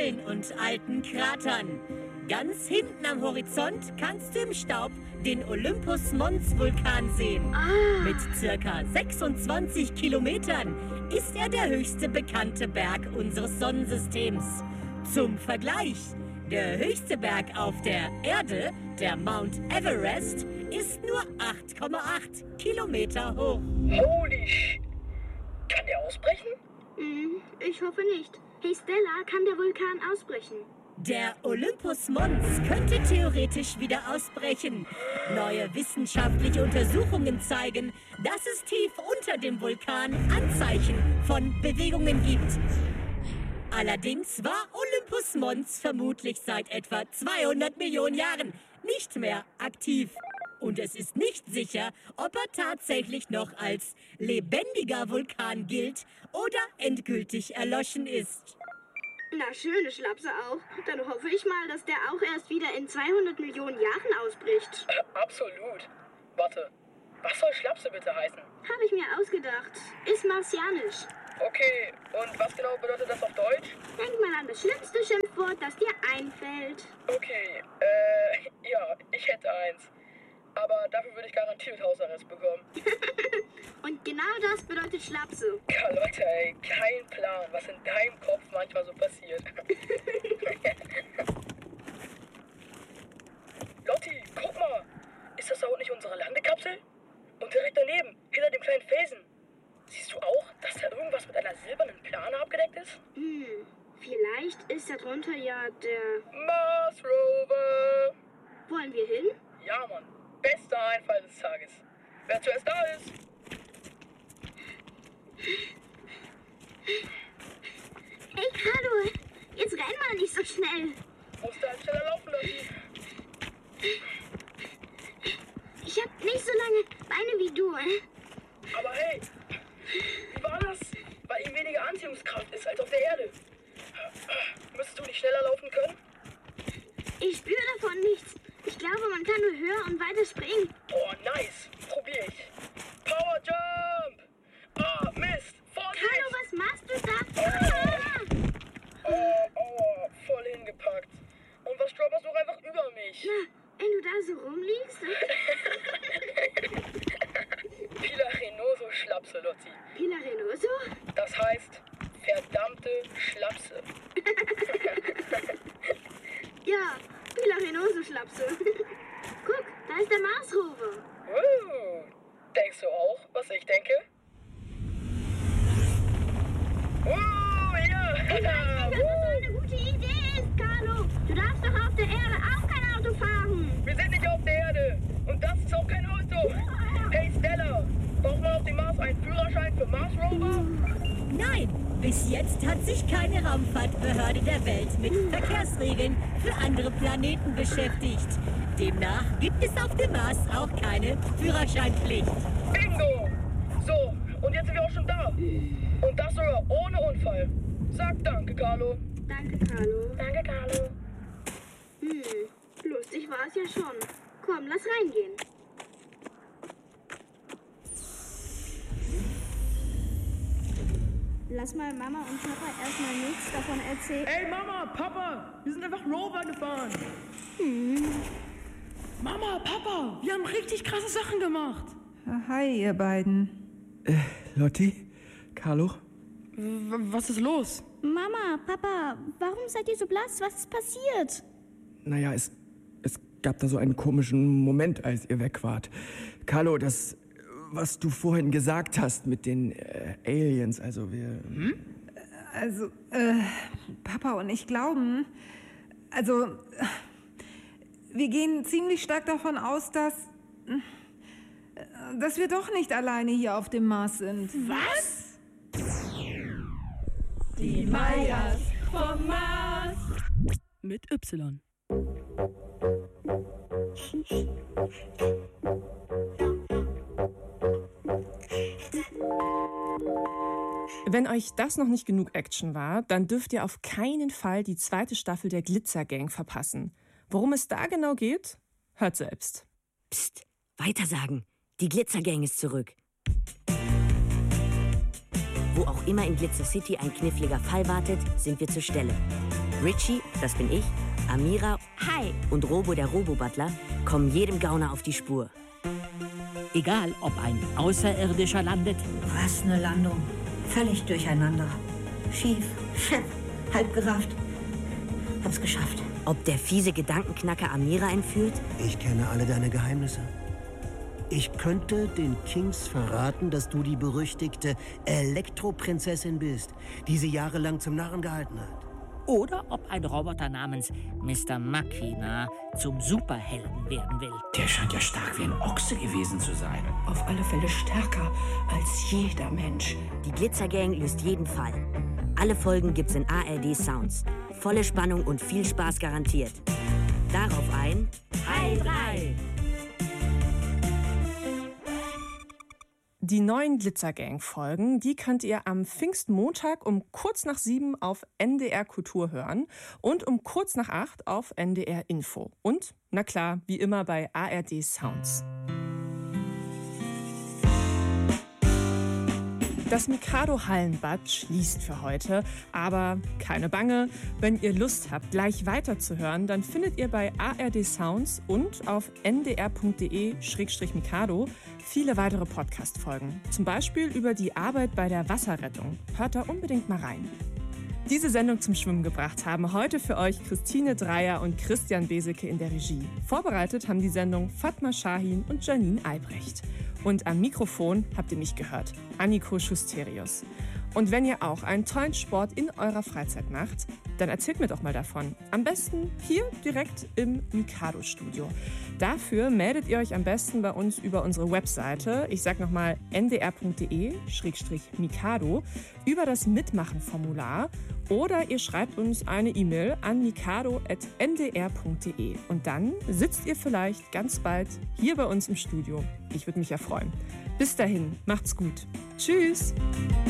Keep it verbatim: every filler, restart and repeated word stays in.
Quallen und alten Kratern. Ganz hinten am Horizont kannst du im Staub den Olympus Mons Vulkan sehen. Ah. Mit circa sechsundzwanzig Kilometern ist er der höchste bekannte Berg unseres Sonnensystems. Zum Vergleich, der höchste Berg auf der Erde, der Mount Everest, ist nur acht Komma acht Kilometer hoch. Holy sh... Kann der ausbrechen? Hm, ich hoffe nicht. Hey Stella, kann der Vulkan ausbrechen? Der Olympus Mons könnte theoretisch wieder ausbrechen. Neue wissenschaftliche Untersuchungen zeigen, dass es tief unter dem Vulkan Anzeichen von Bewegungen gibt. Allerdings war Olympus Mons vermutlich seit etwa zweihundert Millionen Jahren nicht mehr aktiv. Und es ist nicht sicher, ob er tatsächlich noch als lebendiger Vulkan gilt oder endgültig erloschen ist. Na, schöne Schlapse auch. Dann hoffe ich mal, dass der auch erst wieder in zweihundert Millionen Jahren ausbricht. Äh, absolut. Warte, was soll Schlapse bitte heißen? Habe ich mir ausgedacht. Ist martianisch. Okay, und was genau bedeutet das auf Deutsch? Denk mal an das schlimmste Schimpfwort, das dir einfällt. Okay, äh, ja, ich hätte eins. Aber dafür würde ich garantiert Hausarrest bekommen. Und genau das bedeutet Schlapse. Carlotta, ey, kein Plan, was in deinem Kopf manchmal so passiert. Lotti, guck mal. Ist das auch nicht unsere Landekapsel? Und direkt daneben, hinter dem kleinen Felsen. Siehst du auch, dass da irgendwas mit einer silbernen Plane abgedeckt ist? Hm, vielleicht ist da drunter ja der... Mars Rover! Wollen wir hin? Ja, Mann. Bester Einfall des Tages. Wer zuerst da ist. Ey, Carlo, jetzt renn mal nicht so schnell. Musst du halt schneller laufen lassen. Ich hab nicht so lange Beine wie du, äh? Aber hey, wie war das? Weil ihm weniger Anziehungskraft ist als auf der Erde. Müsstest du nicht schneller laufen können? Ich spüre davon nichts. Ich glaube, man kann nur höher und weiter springen. Oh, nice. Probier ich. Power Jump! Ah, Mist! Vorsicht! Carlo, was machst du da? Oh, oh, oh, voll hingepackt. Und was stolperst du einfach über mich? Na, wenn du da so rumliegst... Pilarenoso Schlapse, Lotti. Pilarenoso? Das heißt, verdammte Schlapse. Ja, Pilarenoso Schlapse. Guck, da ist der Mars Rover. Uh, denkst du auch, was ich denke? Uh, ja! Ich weiß nicht, ob das so eine gute Idee ist, Carlo. Du darfst doch auf der Erde auch kein Auto fahren. Wir sind nicht auf der Erde. Und das ist auch kein Auto. Hey Stella, braucht man auf dem Mars einen Führerschein für Mars Rover? Nein, bis jetzt hat sich keine Raumfahrtbehörde der Welt mit Verkehrsregeln für andere Planeten beschäftigt. Demnach gibt es auf dem Mars auch keine Führerscheinpflicht. Bingo! So, und jetzt sind wir auch schon da. Und das sogar ohne Unfall. Sag danke, Carlo. Danke, Carlo. Danke, Carlo. Hm, lustig war es ja schon. Komm, lass reingehen. Lass mal Mama und Papa erstmal nichts davon erzählen. Ey Mama, Papa, wir sind einfach Rover gefahren. Hm. Mama, Papa, wir haben richtig krasse Sachen gemacht. Hi, ihr beiden. Äh, Lotti? Carlo? W- was ist los? Mama, Papa, warum seid ihr so blass? Was ist passiert? Naja, es, es gab da so einen komischen Moment, als ihr weg wart. Carlo, das, was du vorhin gesagt hast mit den äh, Aliens, also wir... Hm? Also, äh, Papa und ich glauben, also, äh, wir gehen ziemlich stark davon aus, dass, äh, dass wir doch nicht alleine hier auf dem Mars sind. Was? Die Mayas vom Mars. Mit Y. Wenn euch das noch nicht genug Action war, dann dürft ihr auf keinen Fall die zweite Staffel der Glitzer Gang verpassen. Worum es da genau geht, hört selbst. Psst, weitersagen. Die Glitzer Gang ist zurück. Wo auch immer in Glitzer City ein kniffliger Fall wartet, sind wir zur Stelle. Richie, das bin ich, Amira, hi, und Robo, der Robo-Butler, kommen jedem Gauner auf die Spur. Egal, ob ein Außerirdischer landet. Was eine Landung. Völlig durcheinander. Schief, schepp, halb gerafft. Hab's geschafft. Ob der fiese Gedankenknacker Amira entführt? Ich kenne alle deine Geheimnisse. Ich könnte den Kings verraten, dass du die berüchtigte Elektroprinzessin bist, die sie jahrelang zum Narren gehalten hat. Oder ob ein Roboter namens Mister Machina zum Superhelden werden will. Der scheint ja stark wie ein Ochse gewesen zu sein. Auf alle Fälle stärker als jeder Mensch. Die Glitzergang löst jeden Fall. Alle Folgen gibt's in A R D Sounds. Volle Spannung und viel Spaß garantiert. Darauf ein Hi drei! Die neuen Glitzergang-Folgen, die könnt ihr am Pfingstmontag um kurz nach sieben auf N D R Kultur hören und um kurz nach acht auf N D R Info. Und, na klar, wie immer bei A R D Sounds. Das Mikado-Hallenbad schließt für heute, aber keine Bange, wenn ihr Lust habt, gleich weiterzuhören, dann findet ihr bei A R D Sounds und auf n d r punkt d e slash mikado viele weitere Podcast-Folgen. Zum Beispiel über die Arbeit bei der Wasserrettung. Hört da unbedingt mal rein. Diese Sendung zum Schwimmen gebracht haben heute für euch Christine Dreier und Christian Beseke in der Regie. Vorbereitet haben die Sendung Fatma Shahin und Janine Albrecht. Und am Mikrofon habt ihr mich gehört, Anniko Schusterius. Und wenn ihr auch einen tollen Sport in eurer Freizeit macht, dann erzählt mir doch mal davon. Am besten hier direkt im Mikado-Studio. Dafür meldet ihr euch am besten bei uns über unsere Webseite, ich sag nochmal n d r punkt d e slash mikado, über das Mitmachen-Formular oder ihr schreibt uns eine E-Mail an mikado at n d r punkt d e und dann sitzt ihr vielleicht ganz bald hier bei uns im Studio. Ich würde mich ja freuen. Bis dahin, macht's gut. Tschüss!